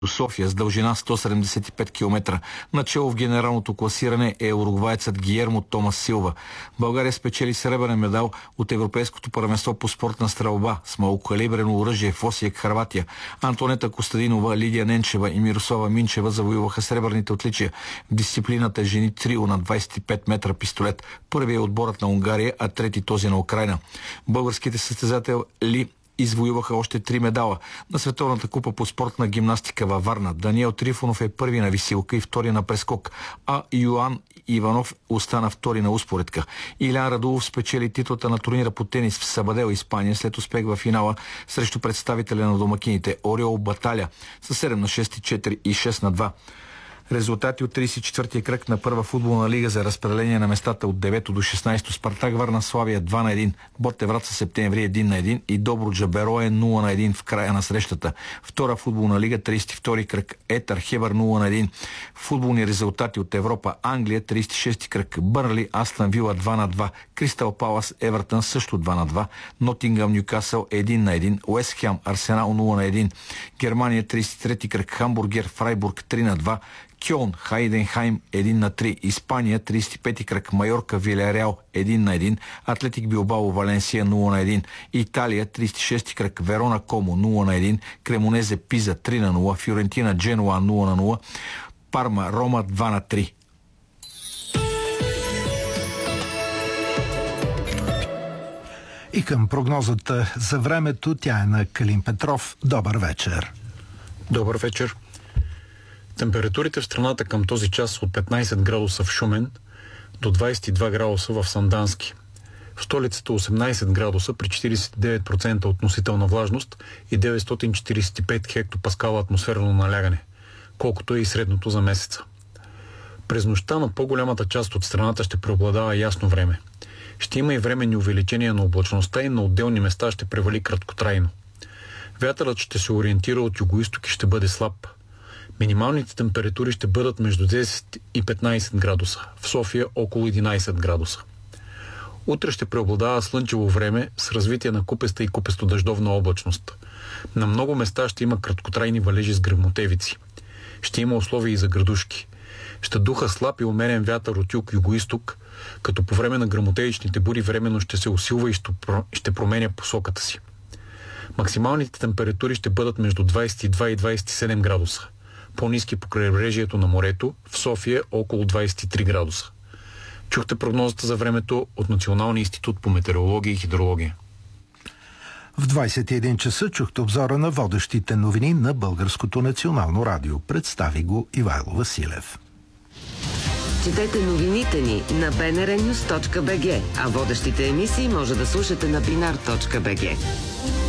София с дължина 175 км. Начало в генералното класиране е уругвайецът Гиермо Томас Силва. България спечели сребърен медал от Европейското първенство по спортна стрелба с малокалибрено оръжие в Осиек, Хърватия. Антонета Костадинова, Лидия Ненчева и Мирослава Минчева завоюваха сребърните отличия в дисциплината жени трио на 25 метра пистолет. Първият е отборът на Унгария, а трети този на Украйна. Българските състезатели извоюваха още 3 медала на Световната купа по спортна гимнастика във Варна. Даниел Трифонов е първи на висилка и втори на прескок, а Йоан Иванов остана втори на успоредка. Илян Радулов спечели титлата на турнира по тенис в Сабадел, Испания, след успех във финала срещу представителя на домакините Ориол Баталя с 7 на 6, 4 и 6 на 2. Резултати от 34-я кръг на първа футболна лига за разпределение на местата от 9 до 16. Спартак Варна Славия 2 на 1, Ботевраца Септември 1 на 1 и Добруджа Берое 0 на 1 в края на срещата. Втора футболна лига 32-и кръг Етър Хебър 0 на 1. Футболни резултати от Европа: Англия 36-ти кръг, Бърнли Астън Вила 2 на 2, Кристал Палас Евертън също 2 на 2, Нотингъм Нюкасъл 1 на 1, Уест Хем Арсенал 0 на 1. Германия 33-ти кръг, Хамбургер Фрайбург 3 на 2, Кьон Хайденхайм 1 на 3, Испания 35-ти кръг, Майорка Вилереал 1 на 1, Атлетик Билбао Валенсия 0 на 1, Италия 36-ти кръг, Верона Комо 0 на 1, Кремонезе Пиза 3 на 0, Фиорентина Дженуа 0 на 0, Парма Рома 2 на 3. И към прогнозата за времето, тя е на Калин Петров. Добър вечер. Добър вечер. Температурите в страната към този час са от 15 градуса в Шумен до 22 градуса в Сандански. В столицата 18 градуса при 49% относителна влажност и 945 хектопаскала атмосферно налягане, колкото е и средното за месеца. През нощта на по-голямата част от страната ще преобладава ясно време. Ще има и временни увеличения на облачността и на отделни места ще превали краткотрайно. Вятърът ще се ориентира от югоизток и ще бъде слаб. Минималните температури ще бъдат между 10 и 15 градуса, в София около 11 градуса. Утре ще преобладава слънчево време с развитие на купеста и купесто-дъждовна облачност. На много места ще има краткотрайни валежи с гръмотевици. Ще има условия и за градушки. Ще духа слаб и умерен вятър от юг-югоизток, като по време на гръмотевичните бури временно ще се усилва и ще променя посоката си. Максималните температури ще бъдат между 22 и 27 градуса. По-ниски по крайбрежието на морето, в София около 23 градуса. Чухте прогнозата за времето от Националния институт по метеорология и хидрология. В 21 часа чухте обзора на водещите новини на Българското национално радио. Представи го Ивайло Василев. Четете новините ни на bnrnews.bg, а водещите емисии може да слушате на binar.bg.